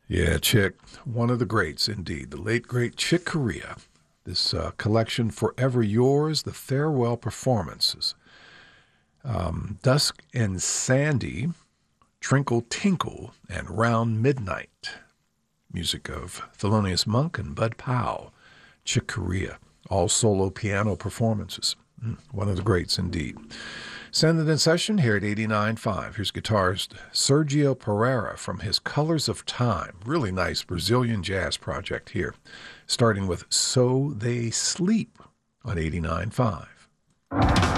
Yeah, Chick, one of the greats indeed, the late great Chick Corea. This collection, Forever Yours, the farewell performances. Dusk and Sandy, Trinkle Tinkle, and Round Midnight. Music of Thelonious Monk and Bud Powell. Chick Corea, all solo piano performances. One of the greats indeed. Send it in session here at 89.5. Here's guitarist Sergio Pereira from his Colors of Time. Really nice Brazilian jazz project here. Starting with So They Sleep on 89.5.